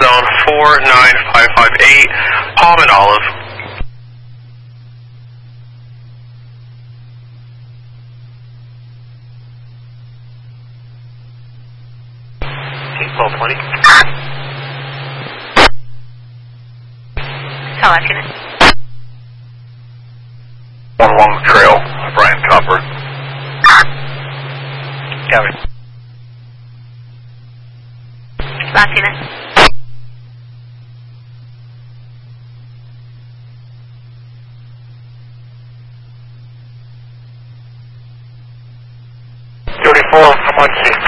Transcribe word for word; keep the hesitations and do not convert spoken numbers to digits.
zone four nine five five eight, Palm and Olive. twelve twenty. South unit. One along the trail, Brian Copper. Copy. Last unit. thirty-four from one C.